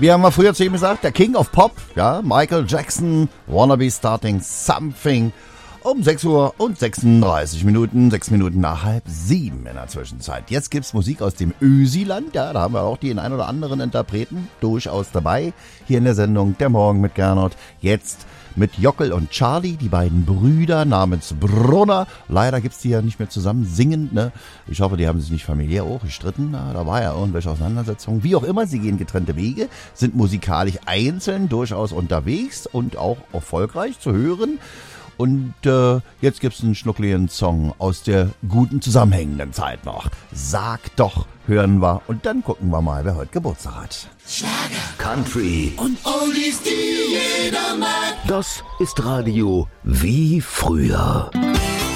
Wir haben mal früher zu ihm gesagt, der King of Pop, ja, Michael Jackson, Wanna Be Starting Something. Um 6 Uhr und 36 Minuten, 6 Minuten nach 6:30 in der Zwischenzeit. Jetzt gibt's Musik aus dem Ösiland, ja, da haben wir auch den ein oder anderen Interpreten durchaus dabei. Hier in der Sendung Der Morgen mit Gernot. Jetzt mit Jockel und Charlie, die beiden Brüder namens Brunner. Leider gibt's die ja nicht mehr zusammen singend, ne? Ich hoffe, die haben sich nicht familiär auch gestritten. Na, da war ja irgendwelche Auseinandersetzungen. Wie auch immer, sie gehen getrennte Wege, sind musikalisch einzeln durchaus unterwegs und auch erfolgreich zu hören. Und jetzt gibt's einen schnuckligen Song aus der guten zusammenhängenden Zeit noch. Sag doch, hören wir und dann gucken wir mal, wer heute Geburtstag hat. Schlager, Country und Oldies, die jeder mag. Das ist Radio wie früher.